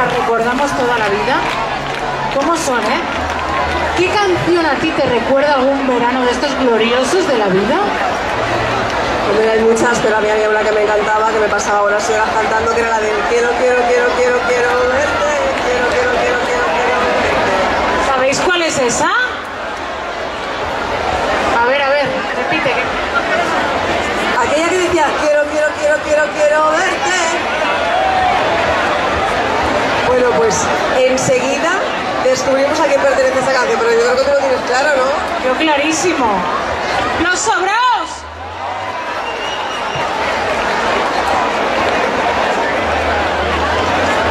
las recordamos toda la vida. ¿Cómo son, eh? ¿Qué canción a ti te recuerda algún verano de estos gloriosos de la vida? Pues hay muchas, pero a mí había una que me encantaba, que me pasaba horas y horas cantando, que era la del quiero verte, quiero verte. ¿Sabéis cuál es esa? A ver, repite. Aquella que decía quiero verte. Bueno, pues enseguida descubrimos a quién pertenece esa canción, pero yo creo que tú lo tienes claro, ¿no? Yo clarísimo. ¡Los sobrados!